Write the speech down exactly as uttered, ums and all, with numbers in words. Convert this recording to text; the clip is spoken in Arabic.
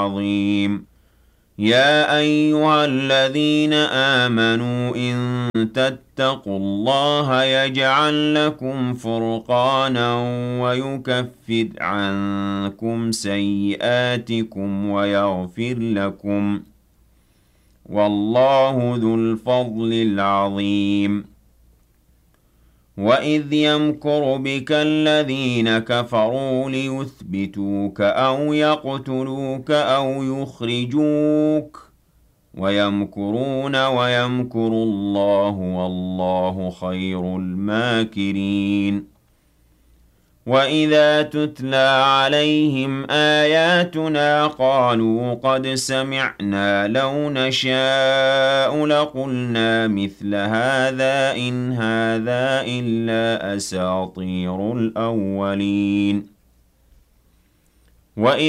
عظيم يا أيها الذين آمنوا إن تتقوا الله يجعل لكم فرقانا ويكفر عنكم سيئاتكم ويغفر لكم والله ذو الفضل العظيم وَإِذْ يَمْكُرُ بِكَ الَّذِينَ كَفَرُوا لِيُثْبِتُوكَ أَوْ يَقْتُلُوكَ أَوْ يُخْرِجُوكَ وَيَمْكُرُونَ وَيَمْكُرُ اللَّهُ وَاللَّهُ خَيْرُ الْمَاكِرِينَ وَإِذَا تُتْلَى عَلَيْهِمْ آيَاتُنَا قَالُوا قَدْ سَمِعْنَا لَوْ نَشَاءُ لَقُلْنَا مِثْلَ هَٰذَا إِنْ هَٰذَا إِلَّا أَسَاطِيرُ الْأَوَّلِينَ